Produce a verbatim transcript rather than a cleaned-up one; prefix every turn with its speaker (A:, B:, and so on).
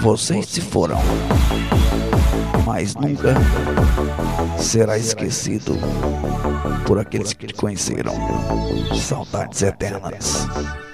A: Vocês se foram, mas nunca será esquecido por aqueles que te conheceram. Saudades eternas.